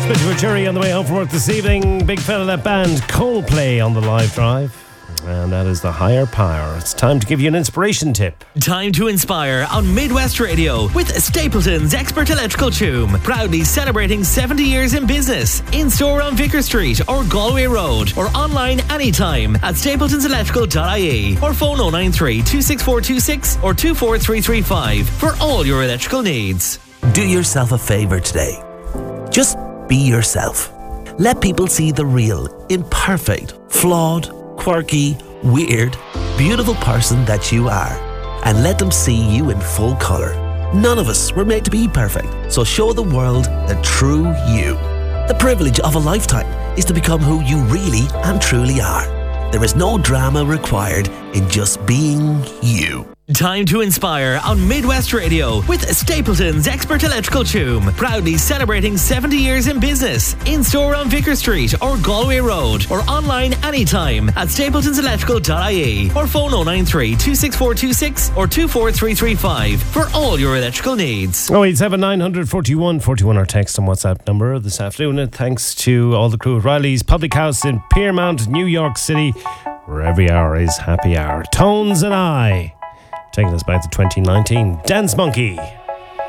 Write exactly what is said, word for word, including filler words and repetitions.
Bit of a jury on the way home from work this evening. Big fella, that band Coldplay on the live drive. And that is the Higher Power. It's time to give you an inspiration tip. Time to inspire on Midwest Radio with Stapleton's Expert Electrical Choom. Proudly celebrating seventy years in business. In store on Vicar Street or Galway Road. Or online anytime at stapletons electrical dot I E. Or phone oh nine three, two six four two six or two four three three five for all your electrical needs. Do yourself a favour today. Just be yourself. Let people see the real, imperfect, flawed, quirky, weird, beautiful person that you are, and let them see you in full colour. None of us were made to be perfect, so show the world the true you. The privilege of a lifetime is to become who you really and truly are. There is no drama required in just being you. Time to inspire on Midwest Radio with Stapleton's Expert Electrical Choom. Proudly celebrating seventy years in business. In store on Vicar Street or Galway Road. Or online anytime at stapletons electrical dot I E. Or phone oh nine three, two six four two six or two four three three five for all your electrical needs. oh eight seven nine forty-one forty-one, our text and WhatsApp number this afternoon. And thanks to all the crew at Riley's Public House in Piermont, New York City, where every hour is happy hour. Tones and I. Taking us back to twenty nineteen. Dance Monkey.